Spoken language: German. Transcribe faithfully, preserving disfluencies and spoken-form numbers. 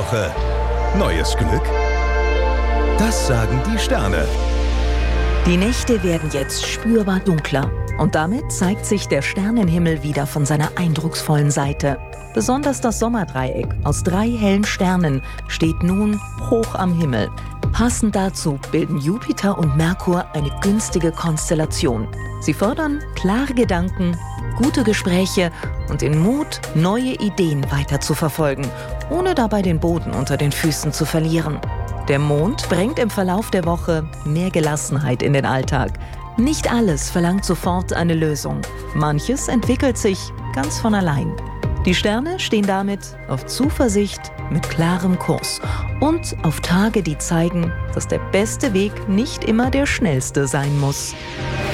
Woche. Neues Glück? Das sagen die Sterne. Die Nächte werden jetzt spürbar dunkler. Und damit zeigt sich der Sternenhimmel wieder von seiner eindrucksvollen Seite. Besonders das Sommerdreieck aus drei hellen Sternen steht nun hoch am Himmel. Passend dazu bilden Jupiter und Merkur eine günstige Konstellation. Sie fördern klare Gedanken, gute Gespräche und den Mut, neue Ideen weiter zu verfolgen, ohne dabei den Boden unter den Füßen zu verlieren. Der Mond bringt im Verlauf der Woche mehr Gelassenheit in den Alltag. Nicht alles verlangt sofort eine Lösung. Manches entwickelt sich ganz von allein. Die Sterne stehen damit auf Zuversicht mit klarem Kurs und auf Tage, die zeigen, dass der beste Weg nicht immer der schnellste sein muss.